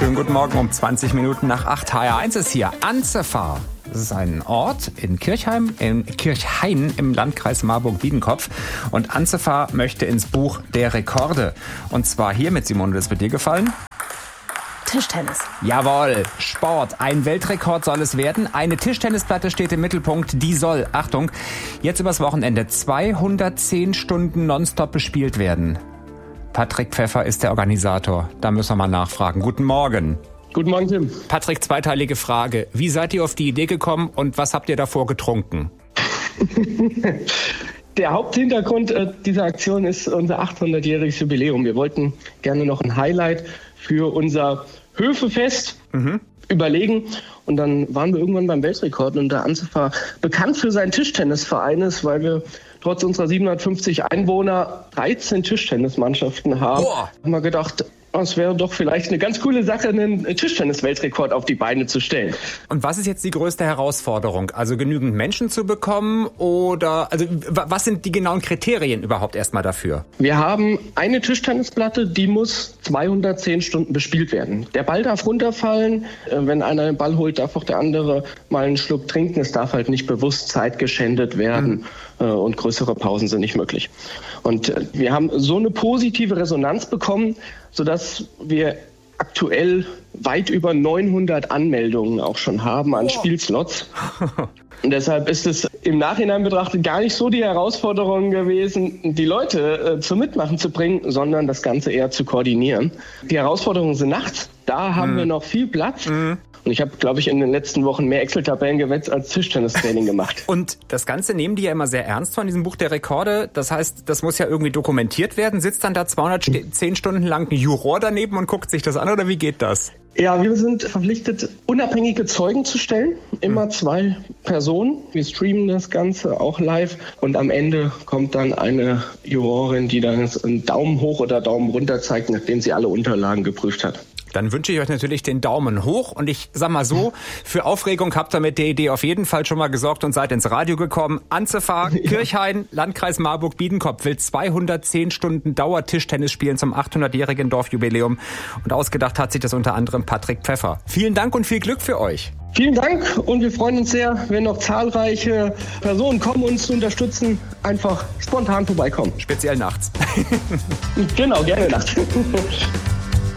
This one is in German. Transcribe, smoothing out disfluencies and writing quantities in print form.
Schönen guten Morgen um 20 Minuten nach 8. HR1 ist hier. Anzefa. Das ist ein Ort in Kirchhain im Landkreis Marburg-Biedenkopf. Und Anzefa möchte ins Buch der Rekorde. Und zwar hiermit, Simone, das wird dir gefallen? Tischtennis. Jawohl, Sport. Ein Weltrekord soll es werden. Eine Tischtennisplatte steht im Mittelpunkt. Die soll, Achtung, jetzt übers Wochenende 210 Stunden nonstop bespielt werden. Patrick Pfeffer ist der Organisator. Da müssen wir mal nachfragen. Guten Morgen. Guten Morgen, Tim. Patrick, zweiteilige Frage. Wie seid ihr auf die Idee gekommen und was habt ihr davor getrunken? Der Haupthintergrund dieser Aktion ist unser 800-jähriges Jubiläum. Wir wollten gerne noch ein Highlight für unser Höfefest überlegen. Und dann waren wir irgendwann beim Weltrekord. Und der Anzefa, bekannt für seinen Tischtennisverein ist, weil wir trotz unserer 750 Einwohner 13 Tischtennismannschaften haben. Boah. Haben wir gedacht, es wäre doch vielleicht eine ganz coole Sache, einen Tischtennis-Weltrekord auf die Beine zu stellen. Und was ist jetzt die größte Herausforderung? Also genügend Menschen zu bekommen oder also was sind die genauen Kriterien überhaupt erstmal dafür? Wir haben eine Tischtennisplatte, die muss 210 Stunden bespielt werden. Der Ball darf runterfallen. Wenn einer den Ball holt, darf auch der andere mal einen Schluck trinken. Es darf halt nicht bewusst Zeit geschändet werden und größere Pausen sind nicht möglich. Und wir haben so eine positive Resonanz bekommen, sodass wir aktuell weit über 900 Anmeldungen auch schon haben an Spielslots. Und deshalb ist es im Nachhinein betrachtet gar nicht so die Herausforderung gewesen, die Leute zum Mitmachen zu bringen, sondern das Ganze eher zu koordinieren. Die Herausforderungen sind nachts. Da haben wir noch viel Platz. Und ich habe, glaube ich, in den letzten Wochen mehr Excel-Tabellen gewetzt als Tischtennistraining gemacht. Und das Ganze nehmen die ja immer sehr ernst von diesem Buch der Rekorde. Das heißt, das muss ja irgendwie dokumentiert werden. Sitzt dann da 210 Stunden lang ein Juror daneben und guckt sich das an oder wie geht das? Ja, wir sind verpflichtet, unabhängige Zeugen zu stellen. Immer 2 Personen. Wir streamen das Ganze auch live. Und am Ende kommt dann eine Jurorin, die dann einen Daumen hoch oder Daumen runter zeigt, nachdem sie alle Unterlagen geprüft hat. Dann wünsche ich euch natürlich den Daumen hoch und ich sag mal so, für Aufregung habt ihr mit der Idee auf jeden Fall schon mal gesorgt und seid ins Radio gekommen. Anzefa, Kirchhain, Landkreis Marburg-Biedenkopf will 210 Stunden Dauertischtennis spielen zum 800-jährigen Dorfjubiläum und ausgedacht hat sich das unter anderem Patrick Pfeffer. Vielen Dank und viel Glück für euch. Vielen Dank und wir freuen uns sehr, wenn noch zahlreiche Personen kommen, uns zu unterstützen. Einfach spontan vorbeikommen. Speziell nachts. Genau, gerne nachts.